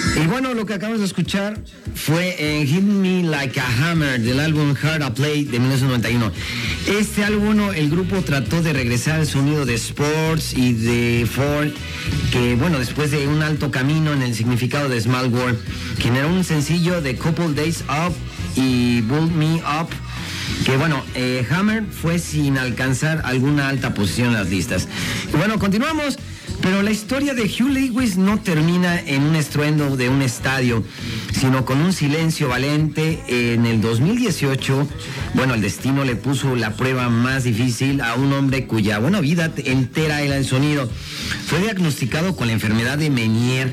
Y bueno, lo que acabamos de escuchar fue Hit Me Like a Hammer del álbum Hard to Play de 1991. Este álbum, el grupo trató de regresar al sonido de Sports y de Ford, que bueno, después de un alto camino en el significado de Small World, generó un sencillo de Couple Days Up y Build Me Up, que bueno, Hammer fue sin alcanzar alguna alta posición en las listas. Y bueno, continuamos. Pero la historia de Hugh Lewis no termina en un estruendo de un estadio, sino con un silencio valiente. En el 2018, bueno, el destino le puso la prueba más difícil a un hombre cuya, bueno, vida entera era el sonido. Fue diagnosticado con la enfermedad de Meniere.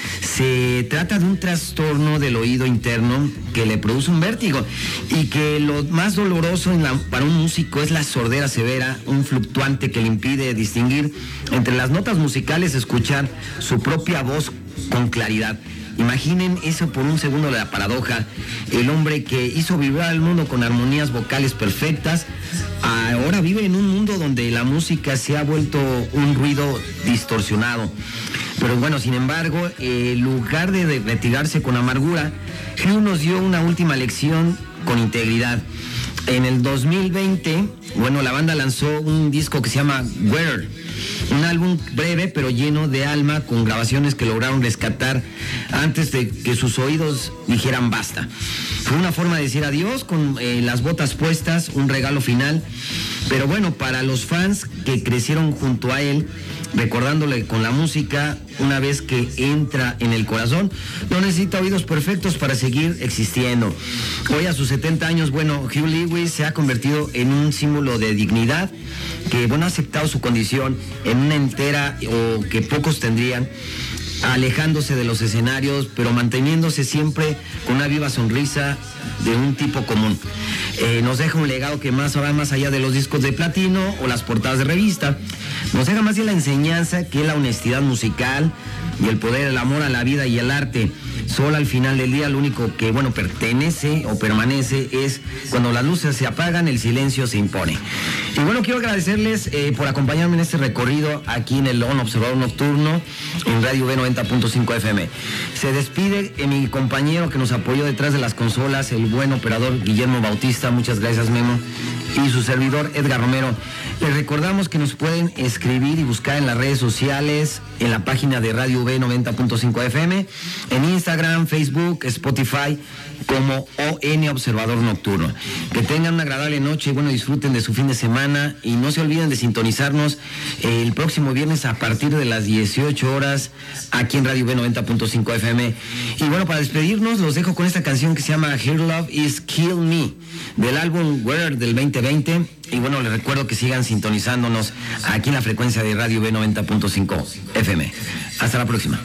Se trata de un trastorno del oído interno que le produce un vértigo y que lo más doloroso para un músico es la sordera severa, un fluctuante que le impide distinguir entre las notas musicales, escuchar su propia voz con claridad. Imaginen eso por un segundo, la paradoja. El hombre que hizo vibrar al mundo con armonías vocales perfectas, ahora vive en un mundo donde la música se ha vuelto un ruido distorsionado. Pero bueno, sin embargo, en lugar de retirarse con amargura, Hugh nos dio una última lección con integridad. En el 2020, bueno, la banda lanzó un disco que se llama Weather, un álbum breve pero lleno de alma, con grabaciones que lograron rescatar antes de que sus oídos dijeran basta. Fue una forma de decir adiós con las botas puestas, un regalo final. Pero bueno, para los fans que crecieron junto a él, recordándole con la música, una vez que entra en el corazón, no necesita oídos perfectos para seguir existiendo. Hoy a sus 70 años, bueno, Hugh Lewis se ha convertido en un símbolo de dignidad, que bueno, ha aceptado su condición en una entera o que pocos tendrían, alejándose de los escenarios, pero manteniéndose siempre con una viva sonrisa de un tipo común. Nos deja un legado que más allá de los discos de platino o las portadas de revista. Nos deja más bien la enseñanza, que es la honestidad musical y el poder, el amor a la vida y el arte. Solo al final del día lo único que, bueno, pertenece o permanece es cuando las luces se apagan, el silencio se impone. Y bueno, quiero agradecerles por acompañarme en este recorrido aquí en el On Observador Nocturno en Radio B 90.5 FM. Se despide mi compañero que nos apoyó detrás de las consolas, el buen operador Guillermo Bautista. Muchas gracias, Memo. Y su servidor Edgar Romero. Les recordamos que nos pueden escribir y buscar en las redes sociales, en la página de Radio B 90.5 FM, en Instagram, Facebook, Spotify, como ON Observador Nocturno. Que tengan una agradable noche, bueno, disfruten de su fin de semana y no se olviden de sintonizarnos el próximo viernes a partir de las 18 horas aquí en Radio B 90.5 FM. Y bueno, para despedirnos los dejo con esta canción que se llama Here Love Is Kill Me, del álbum Weather del 2020. Y bueno, les recuerdo que sigan sintonizándonos aquí en la frecuencia de Radio B 90.5 FM. Hasta la próxima.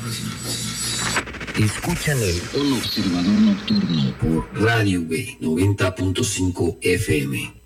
Escuchan el Un Observador Nocturno por Radio B 90.5 FM.